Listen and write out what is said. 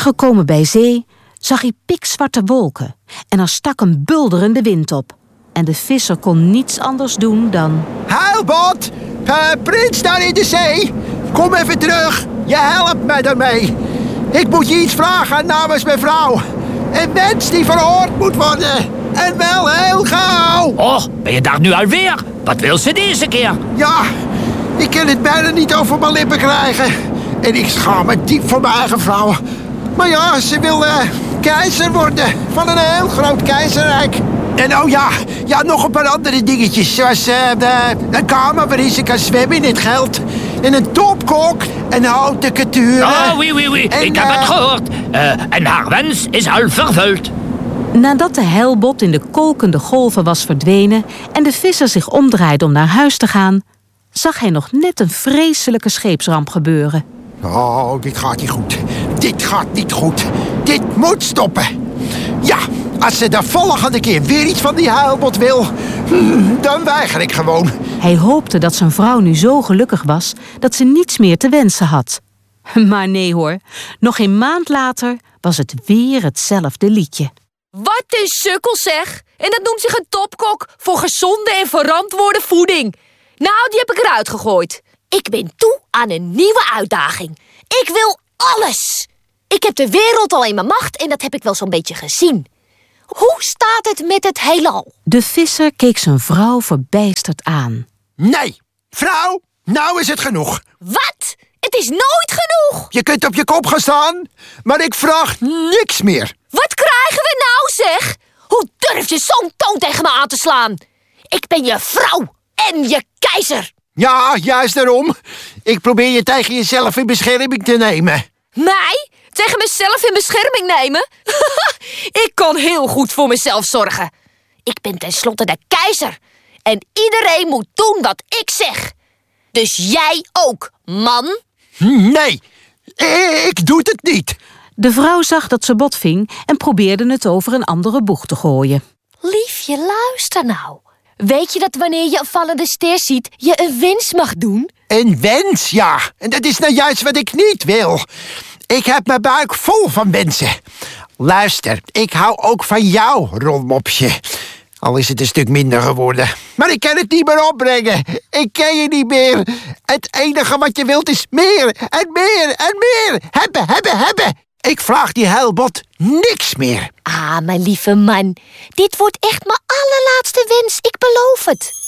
Aangekomen bij zee zag hij pikzwarte wolken en er stak een bulderende wind op. En de visser kon niets anders doen dan... Heilbot, prins daar in de zee, kom even terug. Je helpt mij daarmee. Ik moet je iets vragen namens mijn vrouw. Een mens die verhoord moet worden. En wel heel gauw. Oh, ben je daar nu alweer? Wat wil ze deze keer? Ja, ik kan het bijna niet over mijn lippen krijgen. En ik schaam me diep voor mijn eigen vrouw. Maar ja, ze wil keizer worden van een heel groot keizerrijk. En oh ja, nog een paar andere dingetjes. Zoals een kamer waarin ze kan zwemmen in het geld. En een topkok, een houten couture. Oh, oui. Ik heb het gehoord. En haar wens is al vervuld. Nadat de heilbot in de kolkende golven was verdwenen en de visser zich omdraaide om naar huis te gaan, zag hij nog net een vreselijke scheepsramp gebeuren. Oh, dit gaat niet goed. Dit gaat niet goed. Dit moet stoppen. Ja, als ze de volgende keer weer iets van die heilbot wil, dan weiger ik gewoon. Hij hoopte dat zijn vrouw nu zo gelukkig was dat ze niets meer te wensen had. Maar nee hoor, nog een maand later was het weer hetzelfde liedje. Wat een sukkel zeg! En dat noemt zich een topkok voor gezonde en verantwoorde voeding. Nou, die heb ik eruit gegooid. Ik ben toe aan een nieuwe uitdaging. Ik wil alles! Ik heb de wereld al in mijn macht en dat heb ik wel zo'n beetje gezien. Hoe staat het met het heelal? De visser keek zijn vrouw verbijsterd aan. Nee, vrouw, nou is het genoeg. Wat? Het is nooit genoeg! Je kunt op je kop gaan staan, maar ik vraag niks meer. Wat krijgen we nou, zeg? Hoe durf je zo'n toon tegen me aan te slaan? Ik ben je vrouw en je keizer. Ja, juist daarom. Ik probeer je tegen jezelf in bescherming te nemen. Mij? Tegen mezelf in bescherming nemen? Ik kan heel goed voor mezelf zorgen. Ik ben tenslotte de keizer. En iedereen moet doen wat ik zeg. Dus jij ook, man? Nee, ik doe het niet. De vrouw zag dat ze botving en probeerde het over een andere boeg te gooien. Liefje, luister nou. Weet je dat wanneer je een vallende ster ziet, je een wens mag doen? Een wens, ja. En dat is nou juist wat ik niet wil. Ik heb mijn buik vol van wensen. Luister, ik hou ook van jou, rolmopsje. Al is het een stuk minder geworden. Maar ik kan het niet meer opbrengen. Ik ken je niet meer. Het enige wat je wilt is meer en meer en meer. Hebben. Ik vraag die heilbot niks meer. Ah, mijn lieve man. Dit wordt echt mijn allerlaatste wens. Ik beloof het.